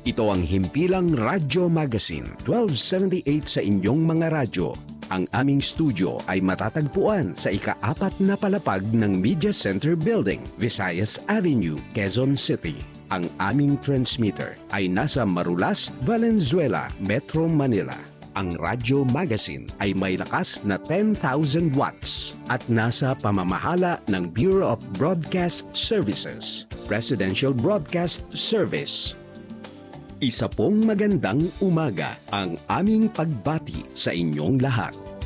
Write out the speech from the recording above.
Ito ang Himpilang Radyo Magazine, 1278 sa inyong mga radyo. Ang aming studio ay matatagpuan sa ika-4 na palapag ng Media Center Building, Visayas Avenue, Quezon City. Ang aming transmitter ay nasa Marulas, Valenzuela, Metro Manila. Ang Radyo Magazine ay may lakas na 10,000 watts at nasa pamamahala ng Bureau of Broadcast Services, Presidential Broadcast Service. Isa pong magandang umaga ang aming pagbati sa inyong lahat.